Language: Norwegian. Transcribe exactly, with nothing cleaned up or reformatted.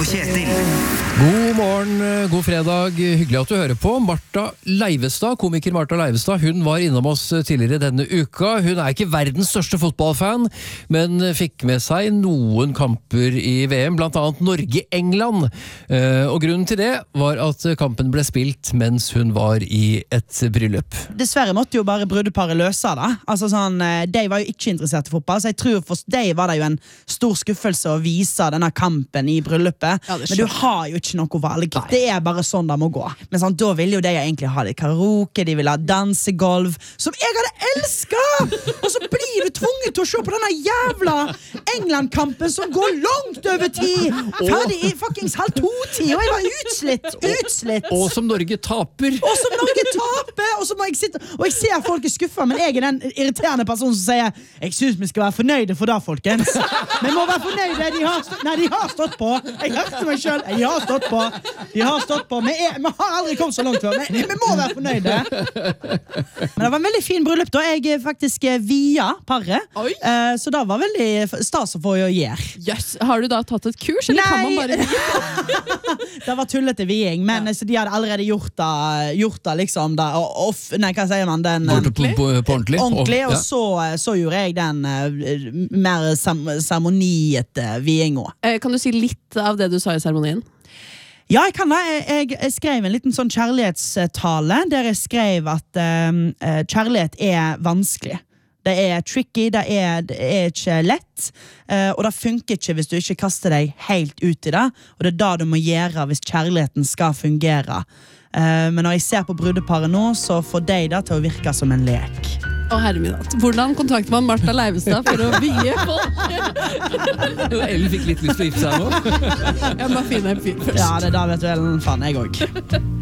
Kjetil. God morgen, god fredag. Hyggelig at du hører på. Martha Leivestad, komiker Martha Leivestad, hun var innom oss tidligere denne uka. Hun er ikke verdens største fotballfan, men fikk med seg noen kamper i V M, blant annet Norge-England. Og grunnen til det var at kampen ble spilt mens hun var i et bryllup. Dessverre måtte jo bare brudeparet løse det. Altså sånn, de var jo ikke interessert i fotball, så jeg tror for de var det jo en stor skuffelse å vise denne kampen i bryllupet. Ja, men du har jo ikke noe valg. Nei. Det er bare sånn det må gå. Men sånn, da vil jo de egentlig ha det karaoke, de vil ha dansegolv, som jeg hadde elsket! Og så blir du tvunget til å se på denne jævla England-kampen som går langt over tid! Ferdig i fuckings halv to-tid, og jeg var utslitt, utslitt! Og som Norge taper! Og som Norge taper! Og så må jeg sitte, og jeg ser folk er skuffet, men jeg er den irriterende personen som sier jeg synes vi skal være fornøyde for det, folkens. Vi må være fornøyde, de har stått, nei, de har stått på. Jeg hørte meg selv, de har stått på. De har stått på. Vi, er, vi har aldri kommet så langt før, men vi må være fornøyde. Men det var en veldig fin bryllup da. Jeg faktisk via paret. Uh, så det var veldig stas å få å gjøre. Yes. Har du da tatt et kurs, eller nei. Kan man bare vie? Det var tullete viing, men ja. Så de hadde allerede gjort det, gjort det liksom da, off, nei, hva sier man? Den, ordentlig? På, på, på ordentlig? Ordentlig, og ja. så, så gjorde jeg den uh, mer seremoniete viingen. Uh, kan du si litt av det du sa i seremonien? Ja, jeg kan da. Jeg, jeg skrev en liten sånn kjærlighetstale der jeg skrev at um, kjærlighet er vanskelig. Det er tricky, det er, det er ikke lett, uh, og det funker ikke hvis du ikke kaster deg helt ut i det, og det er det du må gjøre hvis kjærligheten skal fungere. Uh, men når jeg ser på brudeparet nå, så får de det til å virke som en lek. Å herre min hatt. Hvordan kontakter man Martha Leivestad for å vie folk? Ellen fikk litt lyst til å gifte seg nå. Jeg må finne en fyr først. Ja, det er da vet du, Ellen, faen jeg også.